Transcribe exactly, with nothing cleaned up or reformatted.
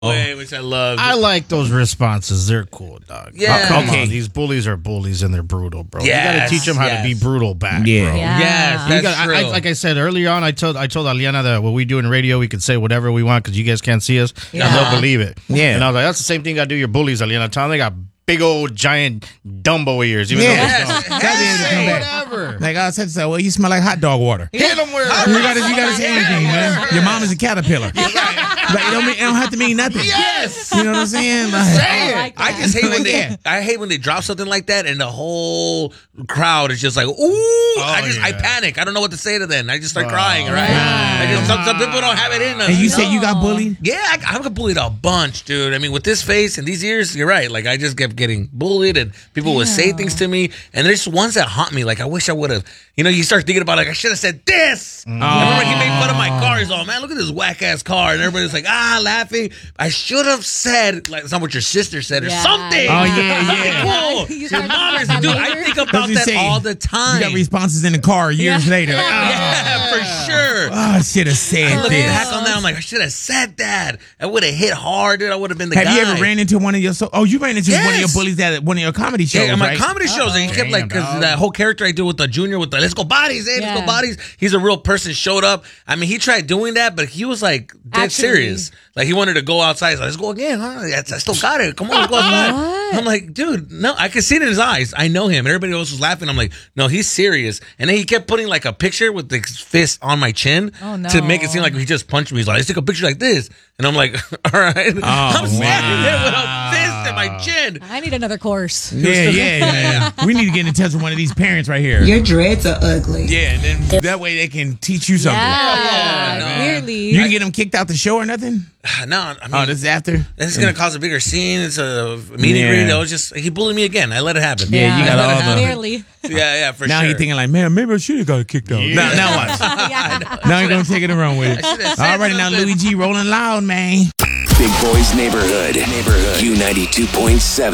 way, which I love. I like those responses. They're cool, dog. Yeah. Oh, come Okay. on. These bullies are bullies and they're brutal, bro. Yes, you got to teach them how yes. to be brutal back, Yeah. bro. Yeah. Yes, You that's got, true. I, I, like I said earlier on, I told I told Aliana that what we do in radio, we can say whatever we want because you guys can't see us. Yeah. And they'll believe it. Yeah. And I was like, that's the same thing I do your bullies, Aliana. Tell them they got big old giant Dumbo ears. Even Yeah. though Yes. they don't. Gotta be able to come back. Whatever. Like I said, so, well, you smell like hot dog water. Hit them where You gotta, you gotta say anything, man. Your mom is a caterpillar. Like, it, don't mean, it don't have to mean nothing. Yes. You know what I'm saying? Like, I like I that. just hate when they. Yeah. I hate when they drop something like that, and the whole crowd is just like, "Ooh!" I just, I yeah. panic. I don't know what to say to them. I just start Oh, crying. Right? I just, some, some people don't have it in them. and you say you got bullied? Yeah, I, I got bullied a bunch, dude. I mean, with this face and these ears, you're right. Like, I just kept getting bullied, and people would say things to me, and there's ones that haunt me. Like, I wish I would have. You know, you start thinking about like I should have said this. I remember he made fun of my car. He's all, man, look at this whack ass car, and everybody's like, ah, laughing. I should have said like it's not what your sister said or Yeah. something. Oh, yeah, Something yeah. cool. You Your start mom thinking is about dude. that I later? think about That's what that I'm saying. all the You time. got responses in the car years Yeah. later. Like, oh, Yeah, for sure. oh, I should have I said look this. back on that. I'm like, I should have said that. I would have hit hard. Dude. I would have been the Have guy. you ever ran into one of your? So, oh, you ran into one of your Yes. bullies at one of your comedy shows, Yeah, my right? comedy shows, and he kept like, Damn, because dog. that whole character I do with the junior with the let's go bodies, hey, let's Yeah. go bodies. He's a real person, showed up. I mean, he tried doing that, but he was like dead Actually. serious. Like, he wanted to go outside. He's like, let's go again, huh? I still got it. Come on, let's go outside. What? I'm like, dude, no, I could see it in his eyes. I know him. Everybody else was laughing. I'm like, no, he's serious. And then he kept putting like a picture with his fist on my chin Oh, no. to make it seem like he just punched me. He's like, let's take a picture like this. And I'm like, all right. I'm standing wow. there with a fist in my chin. I need another course. Yeah, yeah, man. We need to get in touch with one of these parents right here. Your dreads are ugly. Yeah, and then that way they can teach you something. Yeah, no. clearly. You didn't get them kicked out the show or nothing? No, I mean, Oh, this is after? this is gonna cause a bigger scene. It's a meet and Yeah. greet. I was just he bullied me again. I let it happen. Yeah, you got I let all it the- happen. Clearly. Yeah, yeah, for Now sure. you're thinking like, man, maybe I should have got kicked out. Now, now what? yeah. Now you're going to take it and run with it. I should have said All right, now something. Louis G rolling loud, man. Big Boys Neighborhood. Neighborhood. Q ninety-two point seven.